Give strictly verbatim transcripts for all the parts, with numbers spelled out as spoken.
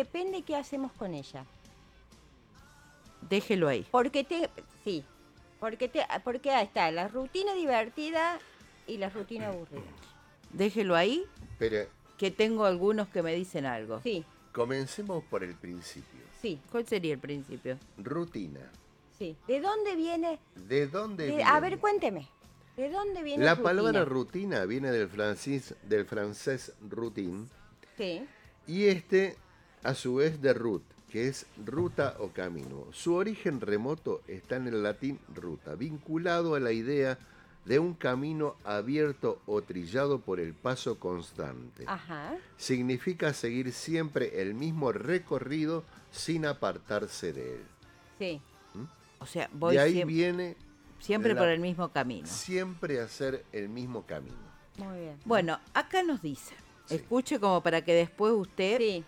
depende qué hacemos con ella. Déjelo ahí. Porque te, sí, porque te, porque ahí está la rutina divertida y la rutina aburrida. Déjelo ahí, Pero que tengo algunos que me dicen algo. Sí, comencemos por el principio. sí, ¿Cuál sería el principio? Rutina. sí. ¿De dónde viene? ¿De dónde de- viene? a ver, cuénteme. ¿De dónde viene La rutina? palabra rutina viene del francés, del francés routine, Sí, y este, a su vez, de route, que es ruta o camino. Su origen remoto está en el latín ruta, vinculado a la idea de un camino abierto o trillado por el paso constante. ajá. Significa seguir siempre el mismo recorrido sin apartarse de él. Sí. O sea, voy De ahí siem- viene siempre la- por el mismo camino. siempre hacer el mismo camino. Muy bien. Bueno, acá nos dice, Sí. escuche como para que después usted Sí.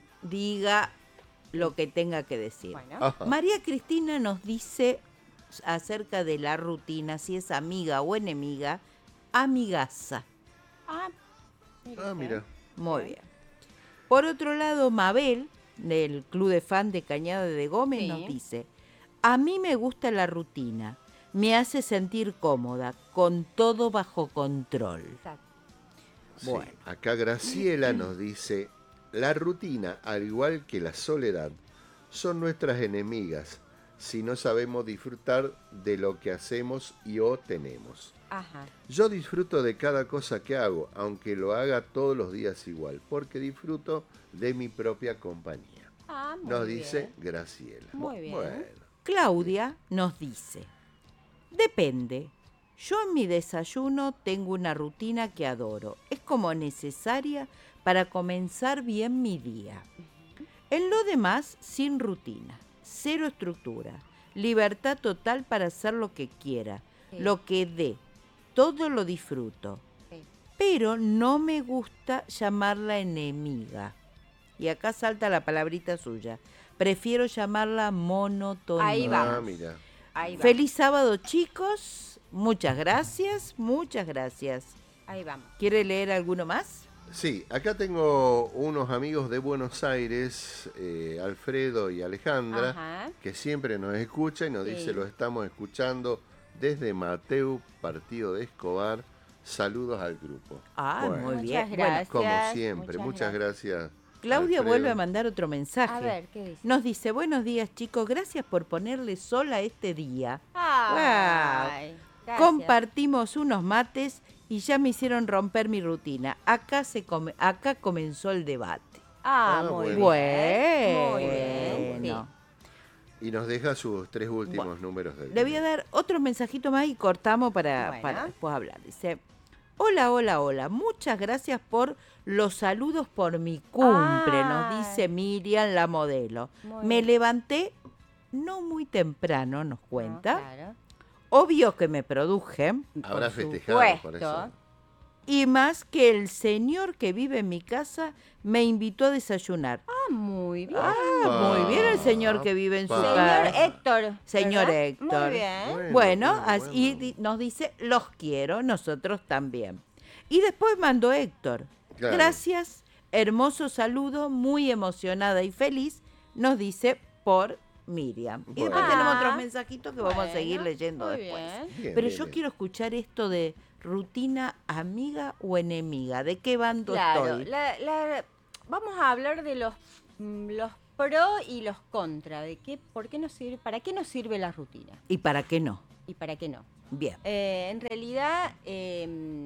diga lo que tenga que decir. Bueno. Ajá. María Cristina nos dice acerca de la rutina, si es amiga o enemiga, amigaza. Ah, mire Ah, usted. mira. Muy bien. Por otro lado, Mabel, del Club de Fan de Cañada de Gómez, Sí. nos dice, a mí me gusta la rutina, me hace sentir cómoda, con todo bajo control. Exacto. Sí. Bueno. Acá Graciela nos dice, la rutina, al igual que la soledad, son nuestras enemigas si no sabemos disfrutar de lo que hacemos y o tenemos. Ajá. Yo disfruto de cada cosa que hago, aunque lo haga todos los días igual, porque disfruto de mi propia compañía. Ah, muy Nos bien. dice Graciela. Muy bien. Bueno, Claudia nos dice, depende. Yo en mi desayuno tengo una rutina que adoro. Es como necesaria para comenzar bien mi día. En lo demás, sin rutina, cero estructura, libertad total para hacer lo que quiera, Sí. lo que dé, todo lo disfruto. Sí. Pero no me gusta llamarla enemiga. Y acá salta la palabrita suya. Prefiero llamarla monotonía. Ahí va. ah, mira. Ahí va. Feliz sábado, chicos. Muchas gracias, muchas gracias. Ahí vamos. ¿Quiere leer alguno más? Sí, acá tengo unos amigos de Buenos Aires, eh, Alfredo y Alejandra, Ajá. que siempre nos escucha y nos Sí. dice, lo estamos escuchando desde Mateu, partido de Escobar. Saludos al grupo. Ah, Bueno, muy Muchas bien. Bueno, gracias. como siempre, muchas muchas gracias. Claudia Alfredo. vuelve a mandar otro mensaje. A ver, ¿qué dice? Nos dice, buenos días, chicos, gracias por ponerle sol a este día. Ay, gracias. Compartimos unos mates y ya me hicieron romper mi rutina. Acá se come, acá comenzó el debate. Ah, Ah, muy bueno. bien. Muy bien. Bueno. Y nos deja sus tres últimos Bueno, números del Le voy a dar otro mensajito más y cortamos para, Bueno. para después hablar. Dice, hola, hola, hola, muchas gracias por los saludos por mi cumple, nos Ay. dice Miriam, la modelo. Muy Me bien. levanté no muy temprano, nos No, cuenta. claro. Obvio que me produje. Habrá por festejado por supuesto. eso. Y más que el señor que vive en mi casa me invitó a desayunar. Ah, muy bien. Ah, muy bien el señor que vive en su Apa. Señor casa. Héctor. Señor ¿verdad? Héctor. Muy bien. Bueno, Bueno, bueno, así bueno. di- nos dice, los quiero, nosotros también. Y después mandó Héctor. Claro. Gracias, hermoso saludo, muy emocionada y feliz, nos dice por Miriam. Y después Bueno. tenemos Ah, otros mensajitos que vamos a bueno, seguir leyendo muy después. bien. Bien, Pero bien, yo bien. quiero escuchar esto de rutina amiga o enemiga. ¿De qué bando Claro, estoy? la- la- vamos a hablar de los, mm, los pro y los contra, de qué, por qué nos sirve, para qué nos sirve la rutina ¿Y para qué no? y para qué no. Bien. Eh, en realidad, eh,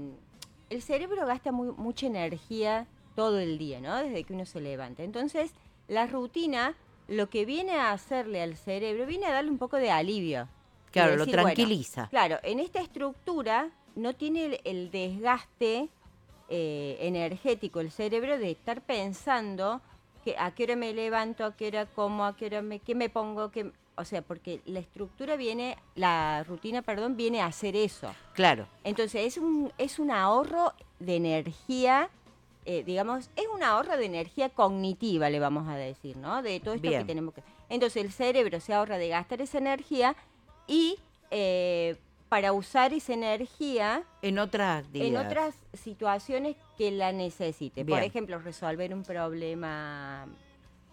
el cerebro gasta muy- mucha energía todo el día, ¿no? Desde que uno se levanta. Entonces, la rutina lo que viene a hacerle al cerebro, viene a darle un poco de alivio. Y Claro, lo decir, bueno, tranquiliza. claro, en esta estructura no tiene el, el desgaste eh, energético el cerebro de estar pensando que a qué hora me levanto, a qué hora como, a qué hora me, qué me pongo, qué, o sea, porque la estructura viene, la rutina, perdón, viene a hacer eso. Claro. Entonces es un, es un ahorro de energía, eh, digamos, es un ahorro de energía cognitiva, le vamos a decir, ¿no? De todo esto Bien. que tenemos que... Entonces el cerebro se ahorra de gastar esa energía y eh, para usar esa energía En otras actividades. en otras situaciones que la necesite. Por Bien. ejemplo, resolver un problema